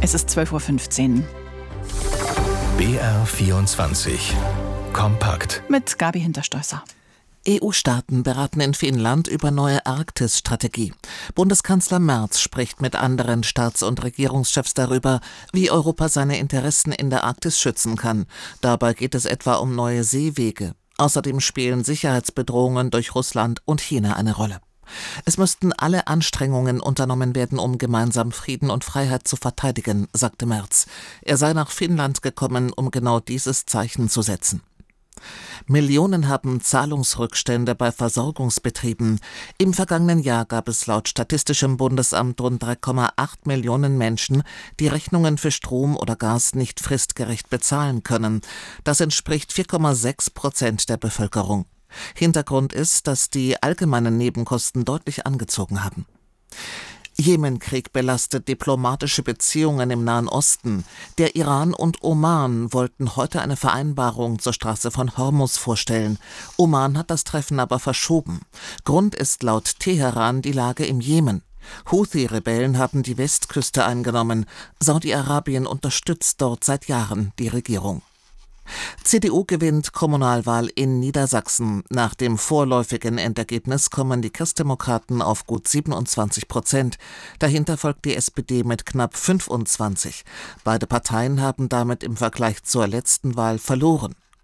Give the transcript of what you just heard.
Es ist 12:15 Uhr. BR24 Kompakt Mit Gabi Hinterstoesser. EU-Staaten beraten in Finnland über neue Arktis-Strategie. Bundeskanzler Merz spricht mit anderen Staats- und Regierungschefs darüber, wie Europa seine Interessen in der Arktis schützen kann. Dabei geht es etwa um neue Seewege. Außerdem spielen Sicherheitsbedrohungen durch Russland und China eine Rolle. Es müssten alle Anstrengungen unternommen werden, um gemeinsam Frieden und Freiheit zu verteidigen, sagte Merz. Er sei nach Finnland gekommen, um genau dieses Zeichen zu setzen. Millionen haben Zahlungsrückstände bei Versorgungsbetrieben. Im vergangenen Jahr gab es laut Statistischem Bundesamt rund 3,8 Millionen Menschen, die Rechnungen für Strom oder Gas nicht fristgerecht bezahlen können. Das entspricht 4,6% der Bevölkerung. Hintergrund ist, dass die allgemeinen Nebenkosten deutlich angezogen haben. Jemenkrieg belastet diplomatische Beziehungen im Nahen Osten. Der Iran und Oman wollten heute eine Vereinbarung zur Straße von Hormuz vorstellen. Oman hat das Treffen aber verschoben. Grund ist laut Teheran die Lage im Jemen. Houthi-Rebellen haben die Westküste eingenommen. Saudi-Arabien unterstützt dort seit Jahren die Regierung. CDU gewinnt Kommunalwahl in Niedersachsen. Nach dem vorläufigen Endergebnis kommen die Christdemokraten auf gut 27%. Dahinter folgt die SPD mit knapp 25%. Beide Parteien haben damit im Vergleich zur letzten Wahl verloren.